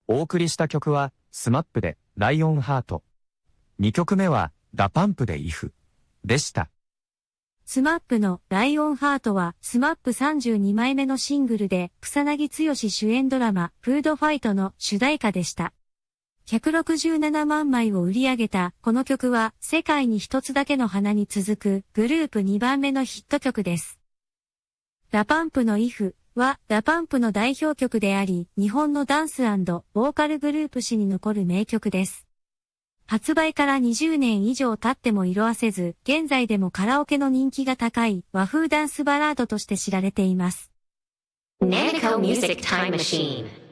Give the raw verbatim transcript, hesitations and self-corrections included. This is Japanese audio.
お送りした曲は、スマップで、ライオンハート。にきょくめは、ダパンプで イフ でした。 スマップのライオンハートはスマップさんじゅうにまいめのシングルで草薙剛主演ドラマフードファイトの主題歌でした。ひゃくろくじゅうななまんまいを売り上げたこの曲は世界に一つだけの花に続くグループにばんめのヒット曲です。ダパンプの イフ はダパンプの代表曲であり日本のダンス&ボーカルグループ史に残る名曲です。発売からにじゅうねん以上経っても色褪せず、現在でもカラオケの人気が高い和風ダンスバラードとして知られています。 Nanico Music Time Machine